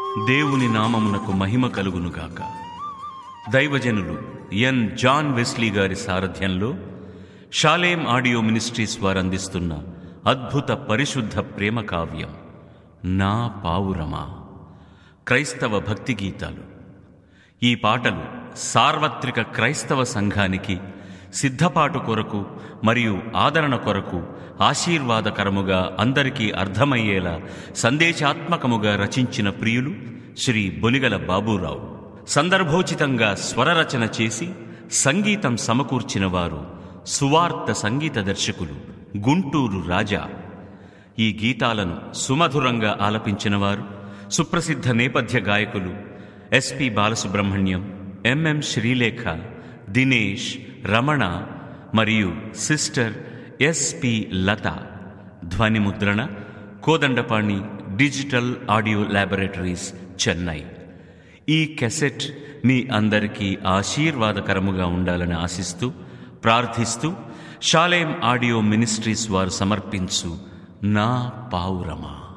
దేవుని నామమునకు మహిమ కలుగునుగాక. దైవజనులు ఎన్ జాన్ వెస్లీ గారి సారథ్యంలో షాలేం ఆడియో మినిస్ట్రీస్ వారు అందిస్తున్న అద్భుత పరిశుద్ధ ప్రేమ కావ్యం నా పావురమా, క్రైస్తవ భక్తి గీతాలు. ఈ పాటలు సార్వత్రిక క్రైస్తవ సంఘానికి సిద్ధపాటు కొరకు మరియు ఆదరణ కొరకు ఆశీర్వాదకరముగా అందరికీ అర్థమయ్యేలా సందేశాత్మకముగా రచించిన ప్రియులు శ్రీ బొలిగల బాబూరావు. సందర్భోచితంగా స్వరరచన చేసి సంగీతం సమకూర్చిన వారు సువార్త సంగీత దర్శకులు గుంటూరు రాజా. ఈ గీతాలను సుమధురంగా ఆలపించిన వారు సుప్రసిద్ధ నేపథ్య గాయకులు ఎస్పి బాలసుబ్రహ్మణ్యం, ఎంఎం శ్రీలేఖ, దినేష్, రమణ మరియు సిస్టర్ ఎస్పి లత. ధ్వని ముద్రణ Kodandapani digital audio laboratories, Chennai. ఈ కెసెట్ మీ అందరికీ ఆశీర్వాదకరముగా ఉండాలని ఆశిస్తూ ప్రార్థిస్తూ షాలేం ఆడియో మినిస్ట్రీస్ వారు సమర్పించు నా పావురమా.